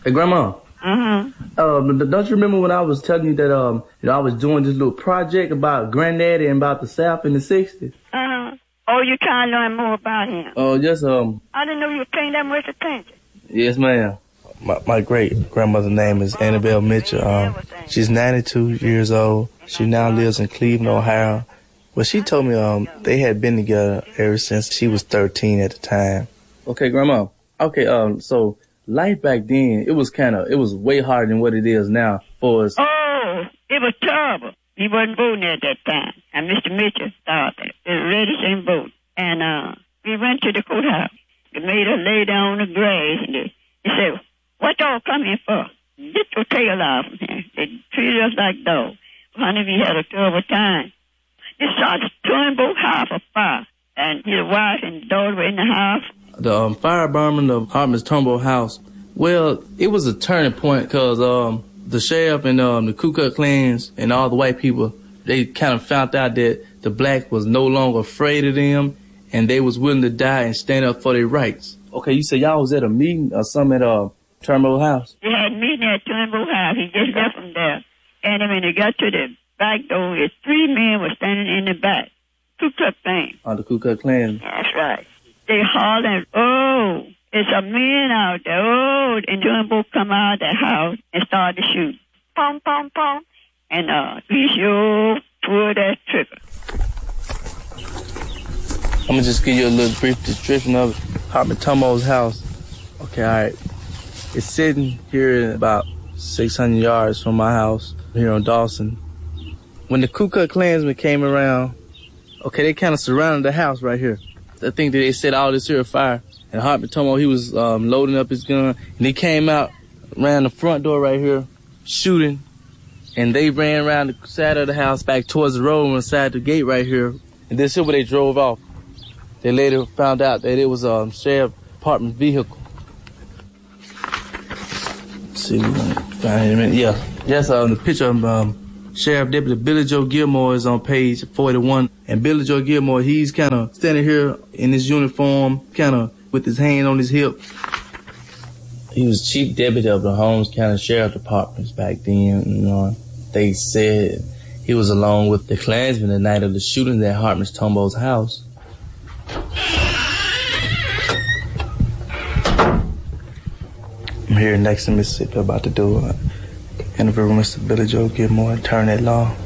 Hey, Grandma. Don't you remember when I was telling you that I was doing this little project about Granddaddy and about the South in the '60s? Oh, you trying to learn more about him? Oh, just I didn't know you were paying that much attention. Yes, ma'am. My great grandmother's name is Annabelle Mitchell. She's 92 years old. She now lives in Cleveland, Ohio. Well, she told me they had been together ever since she was 13 at the time. Okay, Grandma. Okay, so life back then, it was way harder than what it is now for us. Oh, it was terrible. He wasn't voting at that time. And Mr. Mitchell started. It was ready to vote. And we went to the courthouse. They made us lay down on the grass. And they said, what y'all come here for? Get your tail off from here. They treated us like dogs. Honey, we had a terrible time. They started Turnbull House of fire. And his wife and daughter were in the house. The fire burning of Hartman's Turnbull House, well, it was a turning point because the sheriff and the Ku Klux Klans and all the white people, they kind of found out that the black was no longer afraid of them and they was willing to die and stand up for their rights. Okay, you said y'all was at a meeting or something at Turnbull House? They had a meeting at Turnbull House. He just left from there. And when they got to the back door, his 3 men were standing in the back. Ku Klux Klan. Oh, the Ku Klux Klan. That's right. They hollering, oh, it's a man out there. Oh, and Turnbull come out of the house and started to shoot. Pom, pom, pom. And we sure pulled that trigger. I'm going to just give you a little brief description of Hartman Turnbull's house. Okay, all right. It's sitting here about 600 yards from my house here on Dawson. When the Ku Klux Klansmen came around, okay, they kind of surrounded the house right here. I think that they set all this here afire. And Hartman Turnbull, he was loading up his gun. And he came out, ran the front door right here, shooting. And they ran around the side of the house back towards the road inside the gate right here. And this is where they drove off. They later found out that it was a sheriff department vehicle. Let's see, we're going to find it in a minute. Yeah, that's the picture of Sheriff Deputy Billy Joe Gilmore is on page 41. And Billy Joe Gilmore, he's kind of standing here in his uniform, kind of with his hand on his hip. He was chief deputy of the Holmes County Sheriff Departments back then. They said he was along with the Klansmen the night of the shooting at Hartman Turnbull's house. I'm here next to Mississippi about to do an interview with Mr. Billy Joe Gilmore, attorney at law.